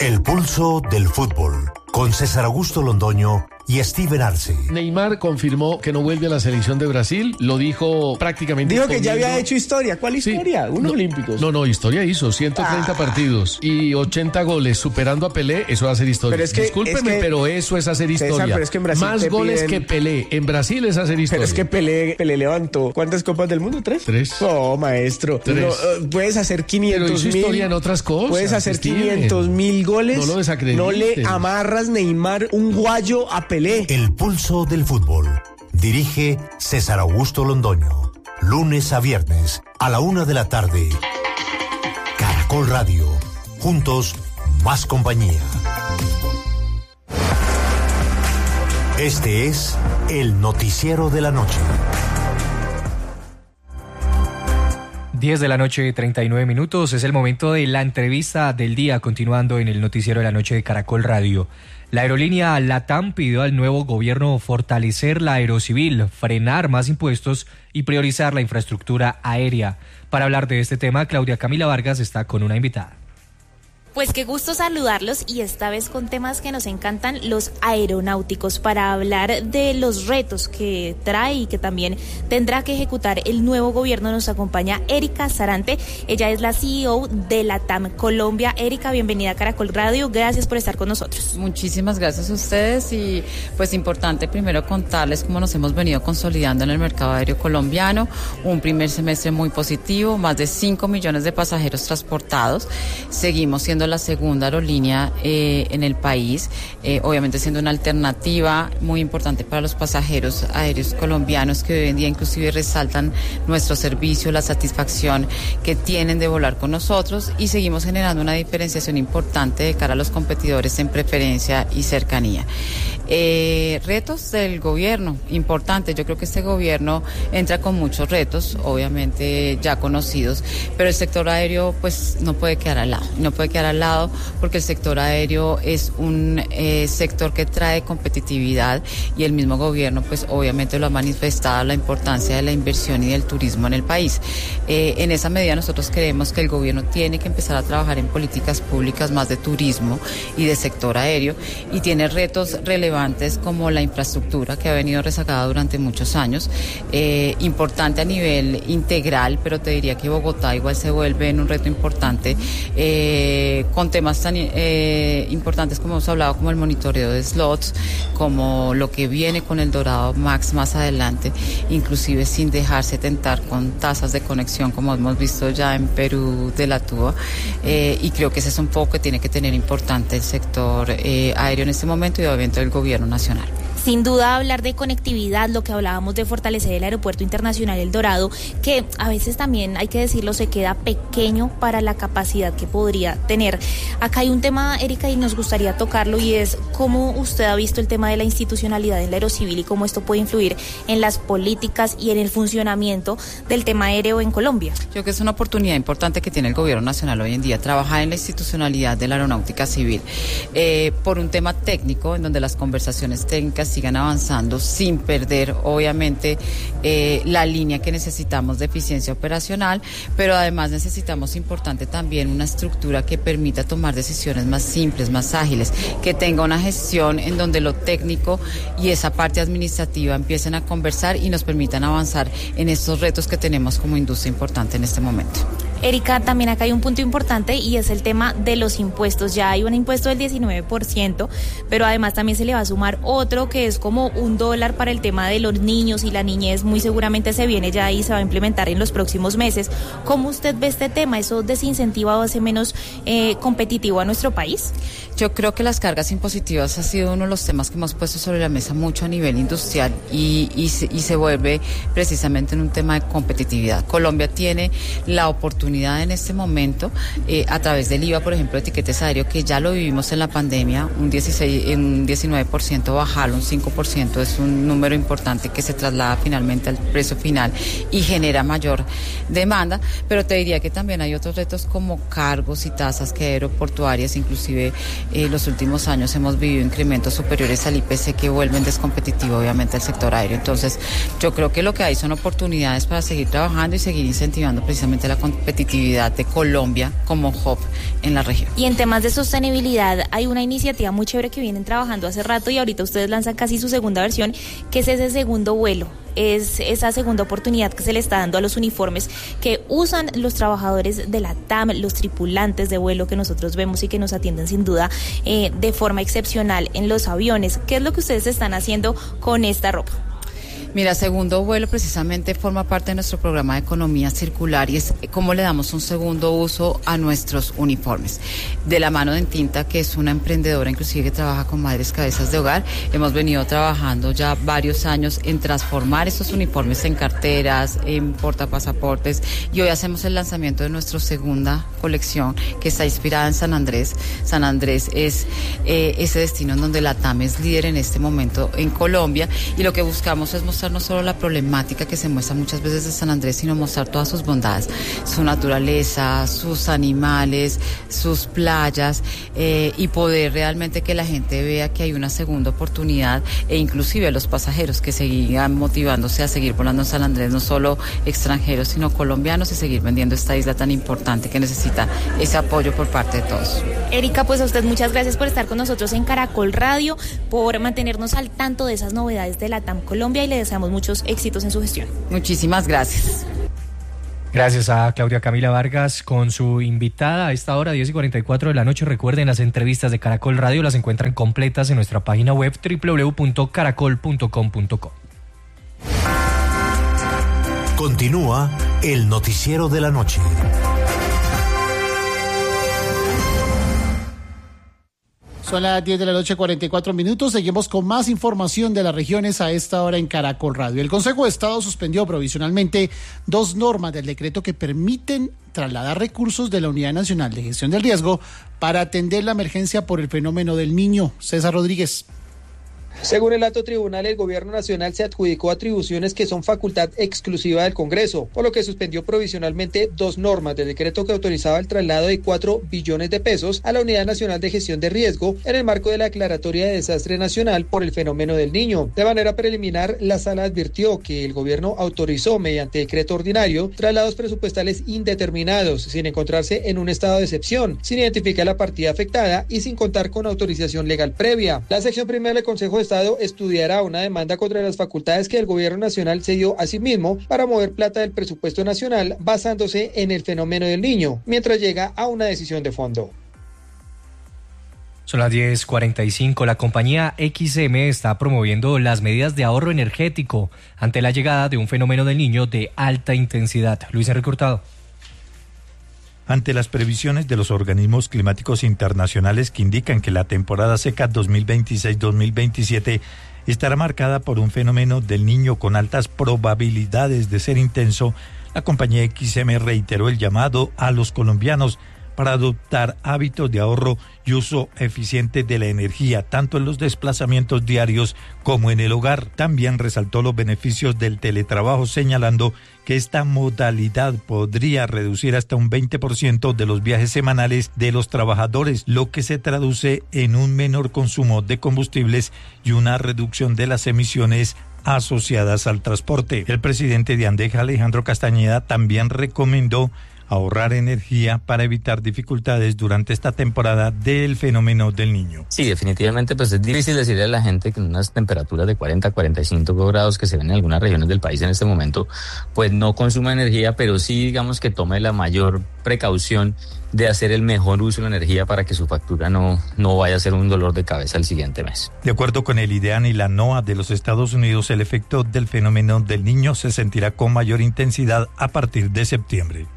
El pulso del fútbol, con César Augusto Londoño y Steven Arce. Neymar confirmó que no vuelve a la selección de Brasil, lo dijo prácticamente. Dijo que ya había hecho historia. ¿Cuál historia? Sí. Unos olímpicos. No, historia hizo 130 partidos y 80 goles superando a Pelé, eso va a ser historia. Pero Discúlpeme, pero eso es hacer historia. César, pero es que en Brasil más goles que Pelé, en Brasil es hacer historia. Pero es que Pelé levantó, ¿cuántas copas del mundo? ¿3? Oh, maestro. 3. No, puedes hacer 500.000. Pero hizo historia en otras cosas. Puedes hacer 500.000 goles. No lo desacredites. No le amarras, Neymar, un guayo a Pelé. El pulso del fútbol. Dirige César Augusto Londoño. Lunes a viernes a la 1 de la tarde. Caracol Radio. Juntos, más compañía. Este es el noticiero de la noche. 10 de la noche, 39 minutos. Es el momento de la entrevista del día, continuando en el noticiero de la noche de Caracol Radio. La aerolínea LATAM pidió al nuevo gobierno fortalecer la aerocivil, frenar más impuestos y priorizar la infraestructura aérea. Para hablar de este tema, Claudia Camila Vargas está con una invitada. Pues qué gusto saludarlos y esta vez con temas que nos encantan, los aeronáuticos, para hablar de los retos que trae y que también tendrá que ejecutar el nuevo gobierno. Nos acompaña Erika Sarante, ella es la CEO de LATAM Colombia. Erika, bienvenida a Caracol Radio, gracias por estar con nosotros. Muchísimas gracias a ustedes y pues importante primero contarles cómo nos hemos venido consolidando en el mercado aéreo colombiano. Un primer semestre muy positivo, más de 5 millones de pasajeros transportados. Seguimos siendo la segunda aerolínea en el país, obviamente siendo una alternativa muy importante para los pasajeros aéreos colombianos que hoy en día inclusive resaltan nuestro servicio, la satisfacción que tienen de volar con nosotros, y seguimos generando una diferenciación importante de cara a los competidores en preferencia y cercanía. Retos del gobierno, importante. Yo creo que este gobierno entra con muchos retos, obviamente ya conocidos, pero el sector aéreo pues no puede quedar al lado, porque el sector aéreo es un sector que trae competitividad, y el mismo gobierno pues obviamente lo ha manifestado, la importancia de la inversión y del turismo en el país. En esa medida nosotros creemos que el gobierno tiene que empezar a trabajar en políticas públicas más de turismo y de sector aéreo, y tiene retos relevantes como la infraestructura, que ha venido rezagada durante muchos años, importante a nivel integral, pero te diría que Bogotá igual se vuelve en un reto importante, con temas tan importantes como hemos hablado, como el monitoreo de slots, como lo que viene con el Dorado Max más adelante, inclusive sin dejarse tentar con tasas de conexión como hemos visto ya en Perú de la TUA, y creo que ese es un foco que tiene que tener importante el sector aéreo en este momento y obviamente el gobierno nacional. Sin duda, hablar de conectividad, lo que hablábamos de fortalecer el Aeropuerto Internacional El Dorado, que a veces también, hay que decirlo, se queda pequeño para la capacidad que podría tener. Acá hay un tema, Erika, y nos gustaría tocarlo, y es cómo usted ha visto el tema de la institucionalidad en la aerocivil y cómo esto puede influir en las políticas y en el funcionamiento del tema aéreo en Colombia. Yo creo que es una oportunidad importante que tiene el gobierno nacional hoy en día, trabajar en la institucionalidad de la aeronáutica civil, por un tema técnico en donde las conversaciones técnicas sigan avanzando sin perder obviamente la línea que necesitamos de eficiencia operacional, pero además necesitamos importante también una estructura que permita tomar decisiones más simples, más ágiles, que tenga una gestión en donde lo técnico y esa parte administrativa empiecen a conversar y nos permitan avanzar en estos retos que tenemos como industria importante en este momento. Erika, también acá hay un punto importante y es el tema de los impuestos. Ya hay un impuesto del 19%, pero además también se le va a sumar otro que es como $1 para el tema de los niños y la niñez. Muy seguramente se viene ya y se va a implementar en los próximos meses. ¿Cómo usted ve este tema? ¿Eso desincentiva o hace menos competitivo a nuestro país? Yo creo que las cargas impositivas ha sido uno de los temas que hemos puesto sobre la mesa mucho a nivel industrial y se vuelve precisamente en un tema de competitividad. Colombia tiene la oportunidad en este momento, a través del IVA, por ejemplo, de etiquetes aéreos, que ya lo vivimos en la pandemia, un 19% bajarlo, un 5% es un número importante que se traslada finalmente al precio final y genera mayor demanda, pero te diría que también hay otros retos como cargos y tasas que aeroportuarias, inclusive los últimos años hemos vivido incrementos superiores al IPC que vuelven descompetitivo obviamente al sector aéreo. Entonces yo creo que lo que hay son oportunidades para seguir trabajando y seguir incentivando precisamente la competitividad competitividad de Colombia como hub en la región. Y en temas de sostenibilidad hay una iniciativa muy chévere que vienen trabajando hace rato y ahorita ustedes lanzan casi su segunda versión, que es ese segundo vuelo. Es esa segunda oportunidad que se le está dando a los uniformes que usan los trabajadores de la TAM, los tripulantes de vuelo que nosotros vemos y que nos atienden sin duda de forma excepcional en los aviones. ¿Qué es lo que ustedes están haciendo con esta ropa? Mira, segundo vuelo precisamente forma parte de nuestro programa de economía circular y es cómo le damos un segundo uso a nuestros uniformes. De la mano de Entinta, que es una emprendedora inclusive que trabaja con madres cabezas de hogar, hemos venido trabajando ya varios años en transformar estos uniformes en carteras, en portapasaportes, y hoy hacemos el lanzamiento de nuestra segunda colección que está inspirada en San Andrés. San Andrés es ese destino en donde la TAM es líder en este momento en Colombia, y lo que buscamos es mostrar no solo la problemática que se muestra muchas veces de San Andrés, sino mostrar todas sus bondades, su naturaleza, sus animales, sus playas, y poder realmente que la gente vea que hay una segunda oportunidad, e inclusive a los pasajeros que sigan motivándose a seguir volando en San Andrés, no solo extranjeros sino colombianos, y seguir vendiendo esta isla tan importante que necesita ese apoyo por parte de todos. Erika, pues a usted muchas gracias por estar con nosotros en Caracol Radio, por mantenernos al tanto de esas novedades de la TAM Colombia, y le deseamos muchos éxitos en su gestión. Muchísimas gracias. Gracias a Claudia Camila Vargas con su invitada a esta hora, 10:44 de la noche. Recuerden, las entrevistas de Caracol Radio las encuentran completas en nuestra página web www.caracol.com.co. Continúa el noticiero de la noche. Son las 10 de la noche, 44 minutos. Seguimos con más información de las regiones a esta hora en Caracol Radio. El Consejo de Estado suspendió provisionalmente 2 normas del decreto que permiten trasladar recursos de la Unidad Nacional de Gestión del Riesgo para atender la emergencia por el fenómeno del Niño. César Rodríguez. Según el alto tribunal, el gobierno nacional se adjudicó atribuciones que son facultad exclusiva del Congreso, por lo que suspendió provisionalmente 2 normas del decreto que autorizaba el traslado de 4 billones de pesos a la Unidad Nacional de Gestión de Riesgo en el marco de la declaratoria de desastre nacional por el fenómeno del Niño. De manera preliminar, la sala advirtió que el gobierno autorizó mediante decreto ordinario traslados presupuestales indeterminados, sin encontrarse en un estado de excepción, sin identificar la partida afectada y sin contar con autorización legal previa. La sección primera del Consejo de Estado estudiará una demanda contra las facultades que el gobierno nacional se dio a sí mismo para mover plata del presupuesto nacional basándose en el fenómeno del Niño, mientras llega a una decisión de fondo. Son las 10:45. La compañía XM está promoviendo las medidas de ahorro energético ante la llegada de un fenómeno del Niño de alta intensidad. Luis Enrique Hurtado. Ante las previsiones de los organismos climáticos internacionales que indican que la temporada seca 2026-2027 estará marcada por un fenómeno del Niño con altas probabilidades de ser intenso, la compañía XM reiteró el llamado a los colombianos para adoptar hábitos de ahorro y uso eficiente de la energía, tanto en los desplazamientos diarios como en el hogar. También resaltó los beneficios del teletrabajo, señalando que esta modalidad podría reducir hasta un 20% de los viajes semanales de los trabajadores, lo que se traduce en un menor consumo de combustibles y una reducción de las emisiones asociadas al transporte. El presidente de Andeja, Alejandro Castañeda, también recomendó ahorrar energía para evitar dificultades durante esta temporada del fenómeno del Niño. Sí, definitivamente pues es difícil decirle a la gente que en unas temperaturas de 40 a 45 grados que se ven en algunas regiones del país en este momento, pues no consuma energía, pero sí digamos que tome la mayor precaución de hacer el mejor uso de la energía para que su factura no vaya a ser un dolor de cabeza el siguiente mes. De acuerdo con el IDEAN y la NOAA de los Estados Unidos, el efecto del fenómeno del Niño se sentirá con mayor intensidad a partir de septiembre.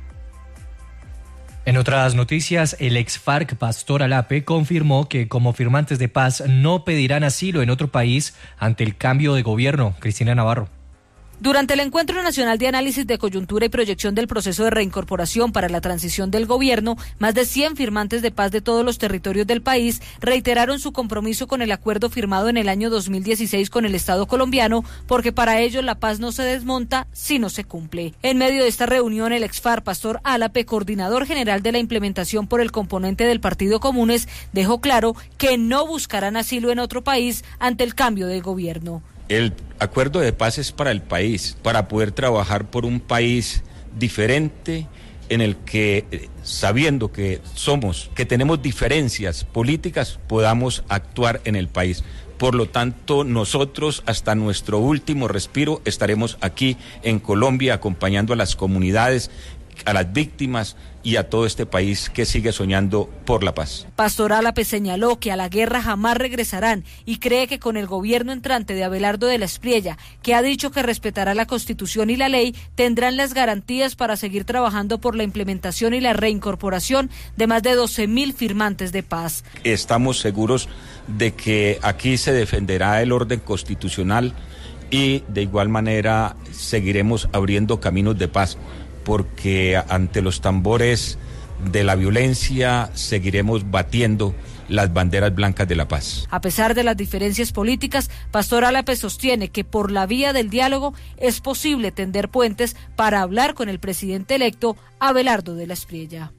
En otras noticias, el ex FARC Pastor Alape confirmó que como firmantes de paz no pedirán asilo en otro país ante el cambio de gobierno. Cristina Navarro. Durante el Encuentro Nacional de Análisis de Coyuntura y Proyección del Proceso de Reincorporación para la Transición del Gobierno, más de 100 firmantes de paz de todos los territorios del país reiteraron su compromiso con el acuerdo firmado en el año 2016 con el Estado colombiano, porque para ellos la paz no se desmonta si no se cumple. En medio de esta reunión, el ex-FARC Pastor Alape, coordinador general de la implementación por el componente del Partido Comunes, dejó claro que no buscarán asilo en otro país ante el cambio de gobierno. El acuerdo de paz es para el país, para poder trabajar por un país diferente, en el que, sabiendo que tenemos diferencias políticas, podamos actuar en el país. Por lo tanto, nosotros hasta nuestro último respiro estaremos aquí en Colombia acompañando a las comunidades, a las víctimas y a todo este país que sigue soñando por la paz. Pastor Álape señaló que a la guerra jamás regresarán y cree que con el gobierno entrante de Abelardo de la Espriella, que ha dicho que respetará la Constitución y la ley, tendrán las garantías para seguir trabajando por la implementación y la reincorporación de más de 12.000 firmantes de paz. Estamos seguros de que aquí se defenderá el orden constitucional y de igual manera seguiremos abriendo caminos de paz, porque ante los tambores de la violencia seguiremos batiendo las banderas blancas de la paz. A pesar de las diferencias políticas, Pastor Álape sostiene que por la vía del diálogo es posible tender puentes para hablar con el presidente electo Abelardo de la Espriella.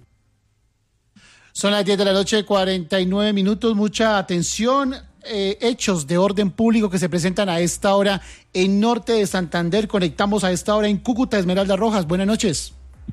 Son las 10 de la noche, 49 minutos. Mucha atención. Hechos de orden público que se presentan a esta hora en norte de Santander. Conectamos a esta hora en Cúcuta. Esmeralda Rojas, buenas noches.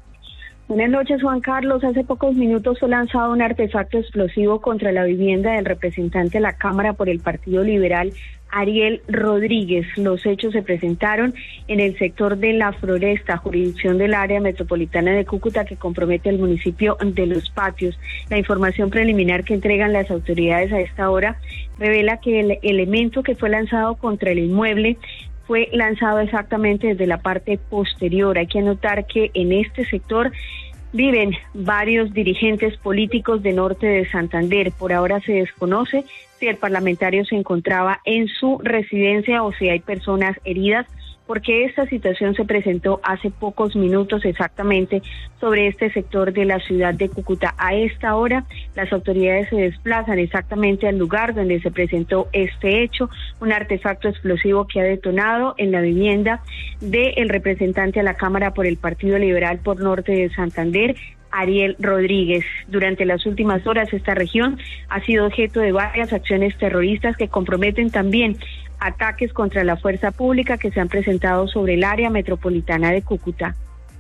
Buenas noches, Juan Carlos. Hace pocos minutos fue lanzado un artefacto explosivo contra la vivienda del representante de la Cámara por el Partido Liberal, Ariel Rodríguez. Los hechos se presentaron en el sector de La Floresta, jurisdicción del área metropolitana de Cúcuta, que compromete al municipio de Los Patios. La información preliminar que entregan las autoridades a esta hora revela que el elemento que fue lanzado contra el inmueble fue lanzado exactamente desde la parte posterior. Hay que anotar que en este sector viven varios dirigentes políticos de norte de Santander. Por ahora se desconoce si el parlamentario se encontraba en su residencia o si hay personas heridas, porque esta situación se presentó hace pocos minutos exactamente sobre este sector de la ciudad de Cúcuta. A esta hora, las autoridades se desplazan exactamente al lugar donde se presentó este hecho, un artefacto explosivo que ha detonado en la vivienda del representante a la Cámara por el Partido Liberal por Norte de Santander, Ariel Rodríguez. Durante las últimas horas, esta región ha sido objeto de varias acciones terroristas que comprometen también ataques contra la fuerza pública que se han presentado sobre el área metropolitana de Cúcuta.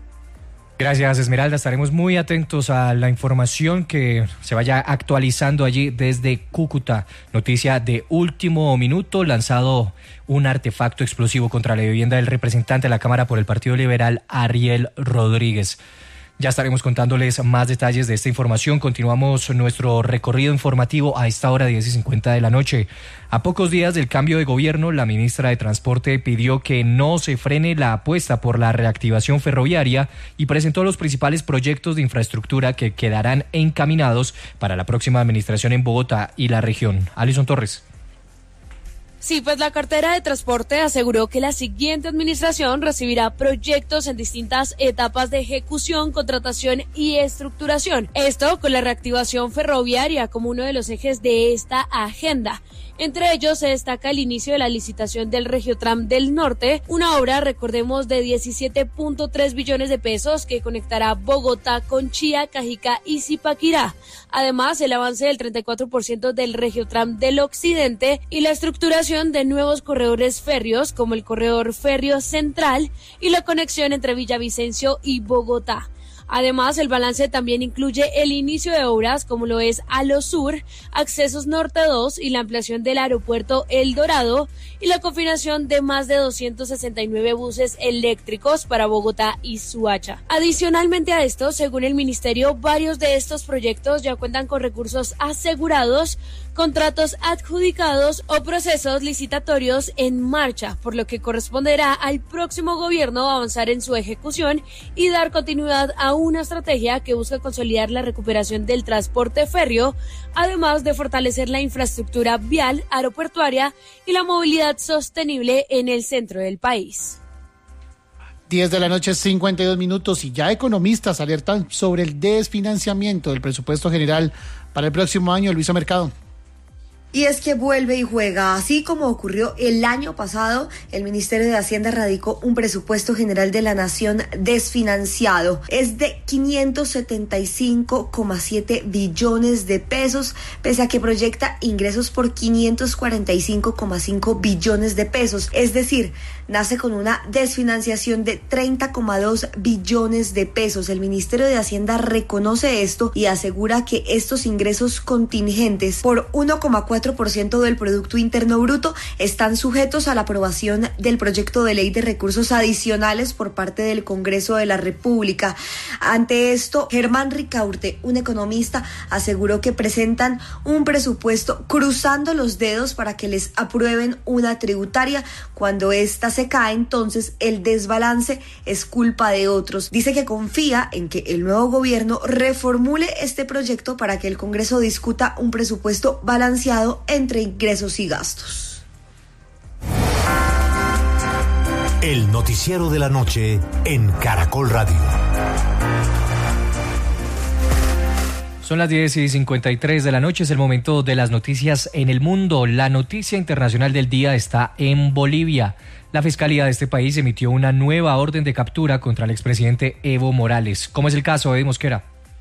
Gracias, Esmeralda. Estaremos muy atentos a la información que se vaya actualizando allí desde Cúcuta. Noticia de último minuto: lanzado un artefacto explosivo contra la vivienda del representante de la Cámara por el Partido Liberal, Ariel Rodríguez. Ya estaremos contándoles más detalles de esta información. Continuamos nuestro recorrido informativo a esta hora 10:50 de la noche. A pocos días del cambio de gobierno, la ministra de Transporte pidió que no se frene la apuesta por la reactivación ferroviaria y presentó los principales proyectos de infraestructura que quedarán encaminados para la próxima administración en Bogotá y la región. Alison Torres. Sí, pues la cartera de transporte aseguró que la siguiente administración recibirá proyectos en distintas etapas de ejecución, contratación y estructuración. Esto con la reactivación ferroviaria como uno de los ejes de esta agenda. Entre ellos se destaca el inicio de la licitación del Regiotram del Norte, una obra, recordemos, de 17.3 billones de pesos que conectará Bogotá con Chía, Cajicá y Zipaquirá. Además, el avance del 34% del Regiotram del Occidente y la estructuración de nuevos corredores férreos como el corredor férreo central y la conexión entre Villavicencio y Bogotá. Además, el balance también incluye el inicio de obras como lo es Alo Sur, Accesos Norte 2 y la ampliación del aeropuerto El Dorado y la confinación de más de 269 buses eléctricos para Bogotá y Suacha. Adicionalmente a esto, según el ministerio, varios de estos proyectos ya cuentan con recursos asegurados, contratos adjudicados o procesos licitatorios en marcha, por lo que corresponderá al próximo gobierno avanzar en su ejecución y dar continuidad a una estrategia que busca consolidar la recuperación del transporte férreo, además de fortalecer la infraestructura vial, aeroportuaria y la movilidad sostenible en el centro del país. 10 de la noche, 52 minutos, y ya economistas alertan sobre el desfinanciamiento del presupuesto general para el próximo año. Luisa Mercado. Y es que vuelve y juega. Así como ocurrió el año pasado, el Ministerio de Hacienda radicó un presupuesto general de la Nación desfinanciado. Es de 575,7 billones de pesos, pese a que proyecta ingresos por 545,5 billones de pesos. Es decir, nace con una desfinanciación de 30,2 billones de pesos. El Ministerio de Hacienda reconoce esto y asegura que estos ingresos contingentes por 1,4% del Producto Interno Bruto están sujetos a la aprobación del proyecto de ley de recursos adicionales por parte del Congreso de la República. Ante esto, Germán Ricaurte, un economista, aseguró que presentan un presupuesto cruzando los dedos para que les aprueben una tributaria. Cuando ésta se cae, entonces el desbalance es culpa de otros. Dice que confía en que el nuevo gobierno reformule este proyecto para que el Congreso discuta un presupuesto balanceado entre ingresos y gastos. El noticiero de la noche en Caracol Radio. Son las 10:53 de la noche, es el momento de las noticias en el mundo. La noticia internacional del día está en Bolivia. La Fiscalía de este país emitió una nueva orden de captura contra el expresidente Evo Morales. ¿Cómo es el caso, Eddie Mosquera?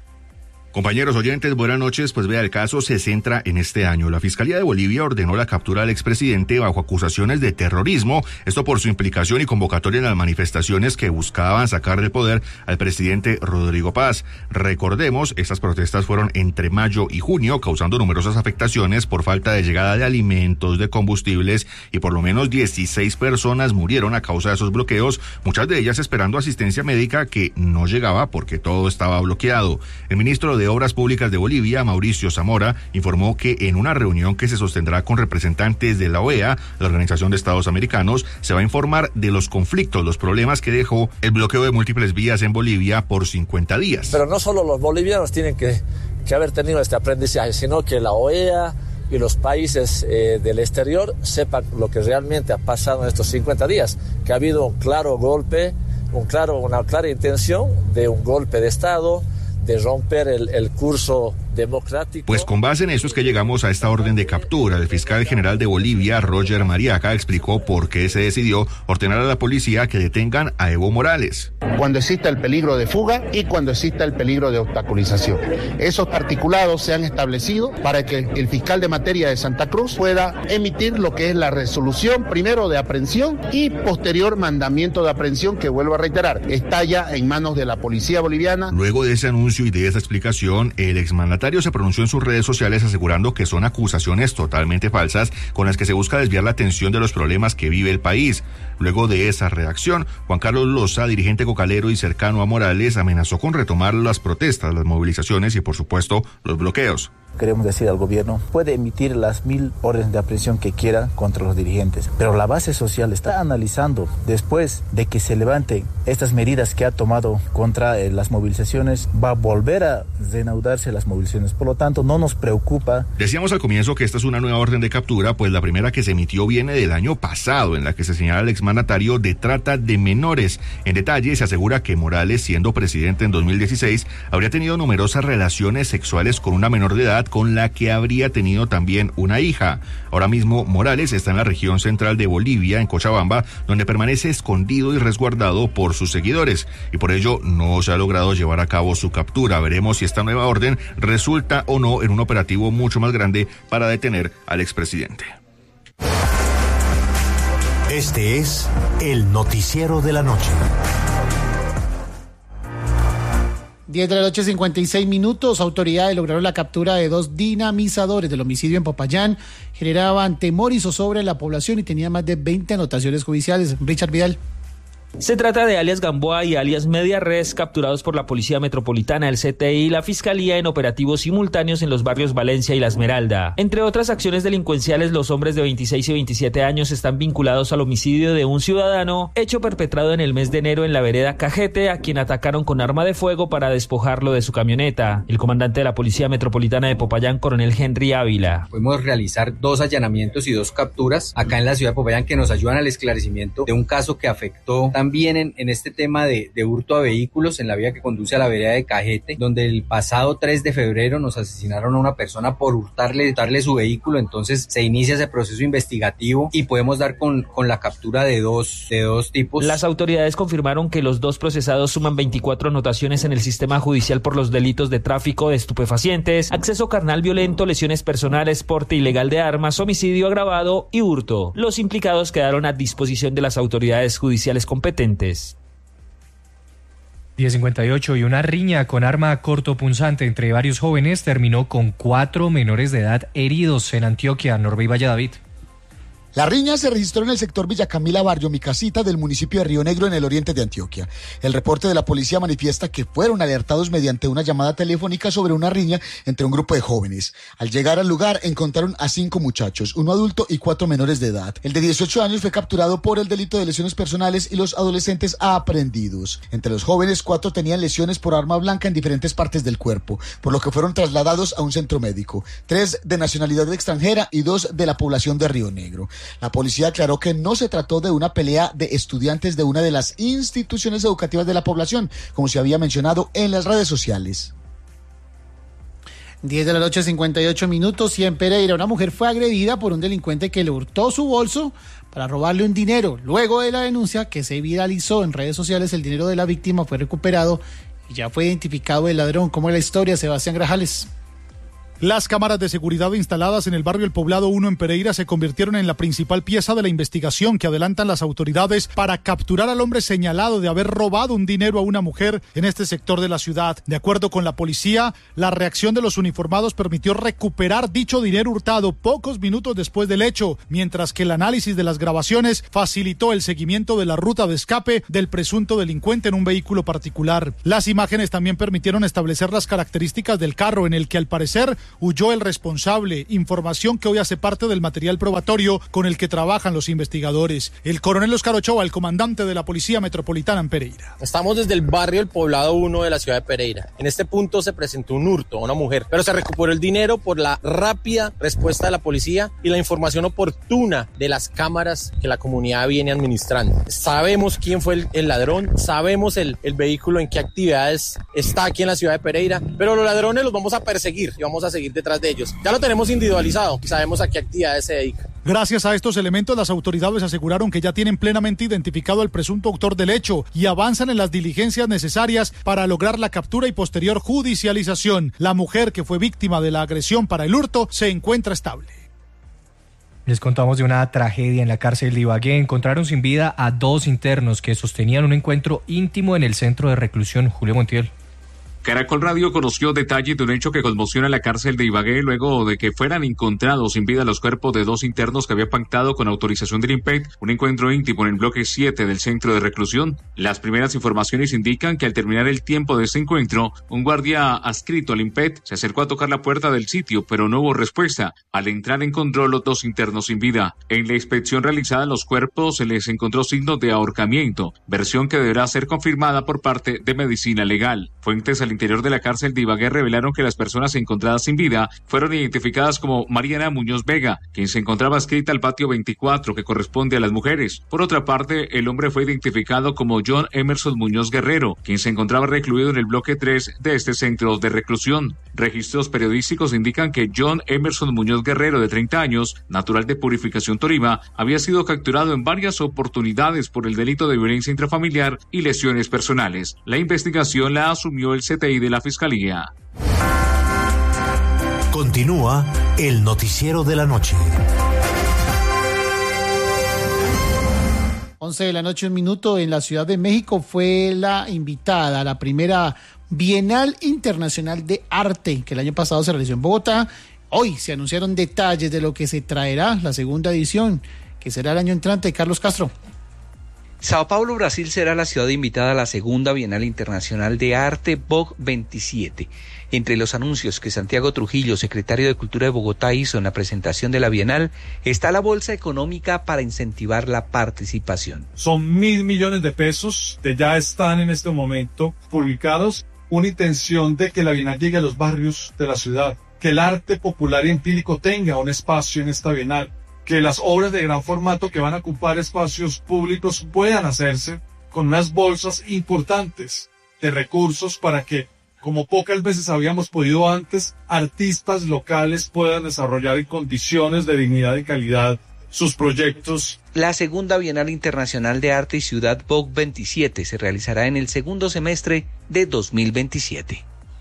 Compañeros oyentes, buenas noches. Pues vea, el caso se centra en este año. La Fiscalía de Bolivia ordenó la captura del expresidente bajo acusaciones de terrorismo, esto por su implicación y convocatoria en las manifestaciones que buscaban sacar del poder al presidente Rodrigo Paz. Recordemos, estas protestas fueron entre mayo y junio, causando numerosas afectaciones por falta de llegada de alimentos, de combustibles, y por lo menos 16 personas murieron a causa de esos bloqueos, muchas de ellas esperando asistencia médica que no llegaba porque todo estaba bloqueado. El ministro de Obras Públicas de Bolivia, Mauricio Zamora, informó que en una reunión que se sostendrá con representantes de la OEA, la Organización de Estados Americanos, se va a informar de los conflictos, los problemas que dejó el bloqueo de múltiples vías en Bolivia por 50 días. Pero no solo los bolivianos tienen que haber tenido este aprendizaje, sino que la OEA y los países del exterior sepan lo que realmente ha pasado en estos 50 días, que ha habido un claro golpe, una clara intención de un golpe de Estado, de romper el curso democrático. Pues con base en eso es que llegamos a esta orden de captura. El fiscal general de Bolivia, Roger Mariaca, explicó por qué se decidió ordenar a la policía que detengan a Evo Morales. Cuando exista el peligro de fuga y cuando exista el peligro de obstaculización. Esos articulados se han establecido para que el fiscal de materia de Santa Cruz pueda emitir lo que es la resolución, primero de aprehensión y posterior mandamiento de aprehensión, que vuelvo a reiterar, está ya en manos de la policía boliviana. Luego de ese anuncio y de esa explicación, el exmandatario se pronunció en sus redes sociales asegurando que son acusaciones totalmente falsas con las que se busca desviar la atención de los problemas que vive el país. Luego de esa redacción, Juan Carlos Loza, dirigente cocalero y cercano a Morales, amenazó con retomar las protestas, las movilizaciones y, por supuesto, los bloqueos. Queremos decir al gobierno, puede emitir las 1000 órdenes de aprehensión que quiera contra los dirigentes, pero la base social está analizando, después de que se levanten estas medidas que ha tomado contra las movilizaciones, va a volver a reanudarse las movilizaciones. Por lo tanto, no nos preocupa. Decíamos al comienzo que esta es una nueva orden de captura, pues la primera que se emitió viene del año pasado, en la que se señala al exmandatario de trata de menores. En detalle, se asegura que Morales, siendo presidente en 2016, habría tenido numerosas relaciones sexuales con una menor de edad, con la que habría tenido también una hija. Ahora mismo Morales está en la región central de Bolivia, en Cochabamba, donde permanece escondido y resguardado por sus seguidores, y por ello no se ha logrado llevar a cabo su captura. Veremos si esta nueva orden resulta o no en un operativo mucho más grande para detener al expresidente. Este es el noticiero de la noche. 10 de la noche, 56 minutos. Autoridades lograron la captura de 2 dinamizadores del homicidio en Popayán. Generaban temor y zozobra en la población y tenían más de 20 anotaciones judiciales. Richard Vidal. Se trata de alias Gamboa y alias Media Res, capturados por la Policía Metropolitana, el CTI y la Fiscalía en operativos simultáneos en los barrios Valencia y La Esmeralda. Entre otras acciones delincuenciales, los hombres de 26 y 27 años están vinculados al homicidio de un ciudadano, hecho perpetrado en el mes de enero en la vereda Cajete, a quien atacaron con arma de fuego para despojarlo de su camioneta. El comandante de la Policía Metropolitana de Popayán, coronel Henry Ávila. Pudimos realizar 2 allanamientos y 2 capturas acá en la ciudad de Popayán que nos ayudan al esclarecimiento de un caso que afectó también también en este tema de hurto a vehículos en la vía que conduce a la vereda de Cajete, donde el pasado 3 de febrero nos asesinaron a una persona por hurtarle su vehículo. Entonces se inicia ese proceso investigativo y podemos dar con la captura de dos tipos. Las autoridades confirmaron que los 2 procesados suman 24 anotaciones en el sistema judicial por los delitos de tráfico de estupefacientes, acceso carnal violento, lesiones personales, porte ilegal de armas, homicidio agravado y hurto. Los implicados quedaron a disposición de las autoridades judiciales competentes. 10:58 y una riña con arma cortopunzante entre varios jóvenes terminó con 4 menores de edad heridos en Antioquia. Norbey Valladolid. La riña se registró en el sector Villa Camila, barrio Mi Casita, del municipio de Río Negro, en el oriente de Antioquia. El reporte de la policía manifiesta que fueron alertados mediante una llamada telefónica sobre una riña entre un grupo de jóvenes. Al llegar al lugar encontraron a 5 muchachos, 1 adulto y 4 menores de edad. El de 18 años fue capturado por el delito de lesiones personales y los adolescentes aprehendidos. Entre los jóvenes, 4 tenían lesiones por arma blanca en diferentes partes del cuerpo, por lo que fueron trasladados a un centro médico. 3 de nacionalidad extranjera y 2 de la población de Río Negro. La policía aclaró que no se trató de una pelea de estudiantes de una de las instituciones educativas de la población, como se había mencionado en las redes sociales. 10 de la noche, 58 minutos, y en Pereira una mujer fue agredida por un delincuente que le hurtó su bolso para robarle un dinero. Luego de la denuncia que se viralizó en redes sociales, el dinero de la víctima fue recuperado y ya fue identificado el ladrón. ¿Cómo es la historia, Sebastián Grajales? Las cámaras de seguridad instaladas en el barrio El Poblado 1 en Pereira se convirtieron en la principal pieza de la investigación que adelantan las autoridades para capturar al hombre señalado de haber robado un dinero a una mujer en este sector de la ciudad. De acuerdo con la policía, la reacción de los uniformados permitió recuperar dicho dinero hurtado pocos minutos después del hecho, mientras que el análisis de las grabaciones facilitó el seguimiento de la ruta de escape del presunto delincuente en un vehículo particular. Las imágenes también permitieron establecer las características del carro en el que al parecer huyó el responsable, información que hoy hace parte del material probatorio con el que trabajan los investigadores. El coronel Oscar Ochoa, el comandante de la Policía Metropolitana en Pereira. Estamos desde el barrio El Poblado 1 de la ciudad de Pereira. En este punto se presentó un hurto a una mujer, pero se recuperó el dinero por la rápida respuesta de la policía y la información oportuna de las cámaras que la comunidad viene administrando. Sabemos quién fue el ladrón, sabemos el vehículo en qué actividades está aquí en la ciudad de Pereira, pero los ladrones los vamos a perseguir y vamos a seguir detrás de ellos. Ya lo tenemos individualizado y sabemos a qué actividades se dedican. Gracias a estos elementos, las autoridades aseguraron que ya tienen plenamente identificado al presunto autor del hecho y avanzan en las diligencias necesarias para lograr la captura y posterior judicialización. La mujer que fue víctima de la agresión para el hurto se encuentra estable. Les contamos de una tragedia en la cárcel de Ibagué. Encontraron sin vida a 2 internos que sostenían un encuentro íntimo en el centro de reclusión. Julio Montiel. Caracol Radio conoció detalles de un hecho que conmociona la cárcel de Ibagué luego de que fueran encontrados sin vida los cuerpos de 2 internos que había pactado con autorización del IMPET un encuentro íntimo en el bloque 7 del centro de reclusión. Las primeras informaciones indican que al terminar el tiempo de este encuentro, un guardia adscrito al IMPET se acercó a tocar la puerta del sitio, pero no hubo respuesta. Al entrar encontró los 2 internos sin vida. En la inspección realizada en los cuerpos se les encontró signos de ahorcamiento, versión que deberá ser confirmada por parte de medicina legal. Fuentes al interior de la cárcel de Ibagué revelaron que las personas encontradas sin vida fueron identificadas como Mariana Muñoz Vega, quien se encontraba adscrita al patio 24, que corresponde a las mujeres. Por otra parte, el hombre fue identificado como John Emerson Muñoz Guerrero, quien se encontraba recluido en el bloque 3 de este centro de reclusión. Registros periodísticos indican que John Emerson Muñoz Guerrero, de 30 años, natural de Purificación Tolima, había sido capturado en varias oportunidades por el delito de violencia intrafamiliar y lesiones personales. La investigación la asumió el CTI de la Fiscalía. Continúa el noticiero de la noche. 11 de la noche, 1 minuto, en la Ciudad de México fue la invitada a la primera Bienal Internacional de Arte, que el año pasado se realizó en Bogotá. Hoy se anunciaron detalles de lo que se traerá la segunda edición, que será el año entrante. Carlos Castro. Sao Paulo, Brasil, será la ciudad invitada a la segunda Bienal Internacional de Arte BOG 27. Entre los anuncios que Santiago Trujillo, secretario de Cultura de Bogotá, hizo en la presentación de la Bienal, está la bolsa económica para incentivar la participación. Son 1.000 millones de pesos que ya están en este momento publicados. Una intención de que la Bienal llegue a los barrios de la ciudad, que el arte popular y empírico tenga un espacio en esta Bienal, que las obras de gran formato que van a ocupar espacios públicos puedan hacerse con unas bolsas importantes de recursos para que, como pocas veces habíamos podido antes, artistas locales puedan desarrollar en condiciones de dignidad y calidad sus proyectos. La segunda Bienal Internacional de Arte y Ciudad Vogue 27 se realizará en el segundo semestre de 2027.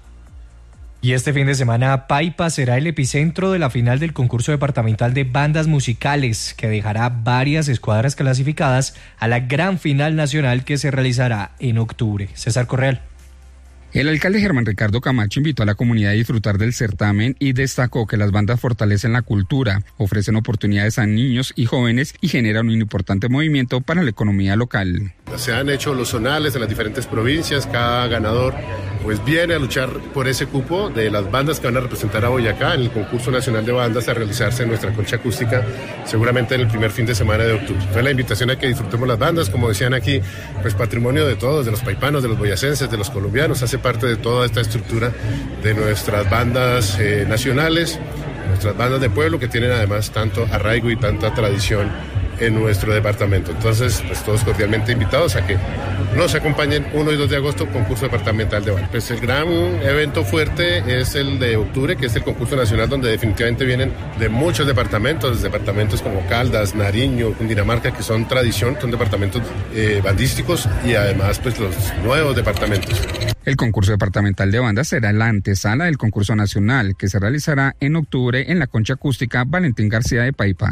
Y este fin de semana, Paipa será el epicentro de la final del concurso departamental de bandas musicales, que dejará varias escuadras clasificadas a la gran final nacional que se realizará en octubre. César Correal. El alcalde Germán Ricardo Camacho invitó a la comunidad a disfrutar del certamen y destacó que las bandas fortalecen la cultura, ofrecen oportunidades a niños y jóvenes y generan un importante movimiento para la economía local. Se han hecho los zonales en las diferentes provincias, cada ganador pues viene a luchar por ese cupo de las bandas que van a representar a Boyacá en el concurso nacional de bandas a realizarse en nuestra concha acústica, seguramente en el primer fin de semana de octubre. Fue la invitación a que disfrutemos las bandas, como decían aquí, pues patrimonio de todos, de los paipanos, de los boyacenses, de los colombianos, hace parte de toda esta estructura de nuestras bandas nacionales, nuestras bandas de pueblo que tienen además tanto arraigo y tanta tradición en nuestro departamento. Entonces, pues todos cordialmente invitados a que nos acompañen 1 y 2 de agosto, concurso departamental de bandas. Pues el gran evento fuerte es el de octubre, que es el concurso nacional, donde definitivamente vienen de muchos departamentos como Caldas, Nariño, Cundinamarca, que son tradición, son departamentos bandísticos, y además pues los nuevos departamentos. El concurso departamental de bandas será la antesala del concurso nacional, que se realizará en octubre en la concha acústica Valentín García de Paipa.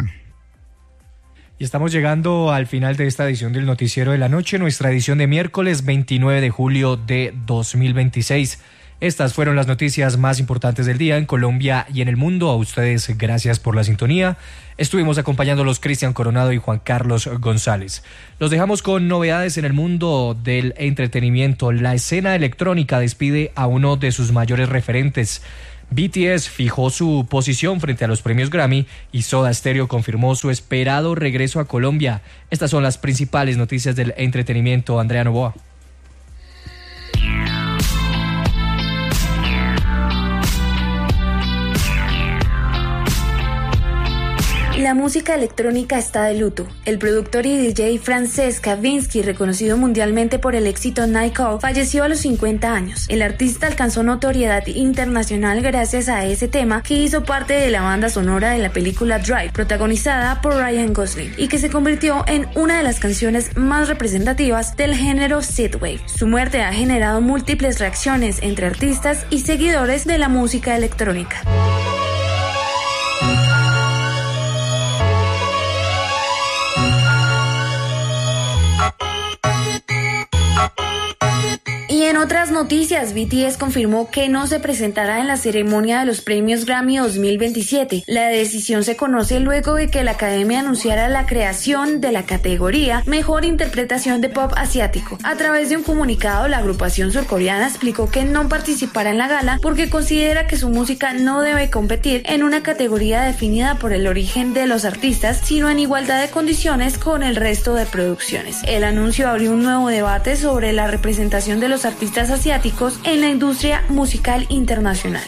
Y estamos llegando al final de esta edición del Noticiero de la Noche, nuestra edición de miércoles 29 de julio de 2026. Estas fueron las noticias más importantes del día en Colombia y en el mundo. A ustedes, gracias por la sintonía. Estuvimos acompañándolos Cristian Coronado y Juan Carlos González. Los dejamos con novedades en el mundo del entretenimiento. La escena electrónica despide a uno de sus mayores referentes. BTS fijó su posición frente a los premios Grammy y Soda Stereo confirmó su esperado regreso a Colombia. Estas son las principales noticias del entretenimiento. Andrea Novoa. La música electrónica está de luto. El productor y DJ Francesc Kavinsky, reconocido mundialmente por el éxito Night Call, falleció a los 50 años. El artista alcanzó notoriedad internacional gracias a ese tema que hizo parte de la banda sonora de la película Drive, protagonizada por Ryan Gosling, y que se convirtió en una de las canciones más representativas del género synthwave. Su muerte ha generado múltiples reacciones entre artistas y seguidores de la música electrónica. Y en otras noticias, BTS confirmó que no se presentará en la ceremonia de los premios Grammy 2027. La decisión se conoce luego de que la academia anunciara la creación de la categoría Mejor Interpretación de Pop Asiático. A través de un comunicado, la agrupación surcoreana explicó que no participará en la gala porque considera que su música no debe competir en una categoría definida por el origen de los artistas, sino en igualdad de condiciones con el resto de producciones. El anuncio abrió un nuevo debate sobre la representación de los artistas asiáticos en la industria musical internacional.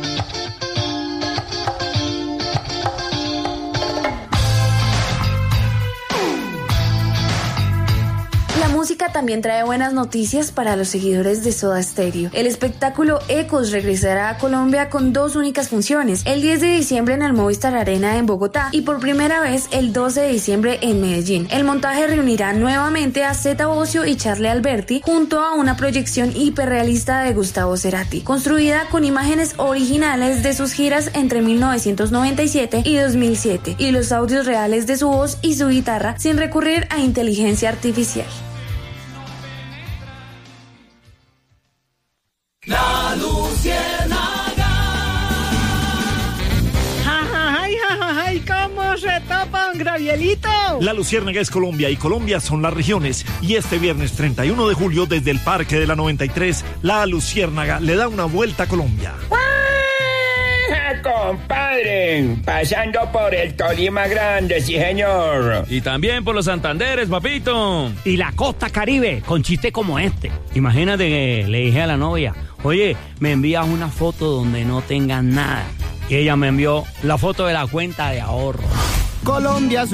La música también trae buenas noticias para los seguidores de Soda Stereo. El espectáculo Ecos regresará a Colombia con 2 únicas funciones, el 10 de diciembre en el Movistar Arena en Bogotá y por primera vez el 12 de diciembre en Medellín. El montaje reunirá nuevamente a Zeta Bosio y Charlie Alberti junto a una proyección hiperrealista de Gustavo Cerati, construida con imágenes originales de sus giras entre 1997 y 2007 y los audios reales de su voz y su guitarra sin recurrir a inteligencia artificial. La Luciérnaga. ¡Jajajay, jajajay! ¿Cómo se tapa un gravielito? La Luciérnaga es Colombia y Colombia son las regiones. Y este viernes 31 de julio, desde el Parque de la 93, la Luciérnaga le da una vuelta a Colombia. Compadre, pasando por el Tolima Grande, sí señor. Y también por los Santanderes, papito. Y la costa Caribe, con chistes como este. Imagínate que le dije a la novia, oye, me envías una foto donde no tengas nada. Y ella me envió la foto de la cuenta de ahorro. Colombia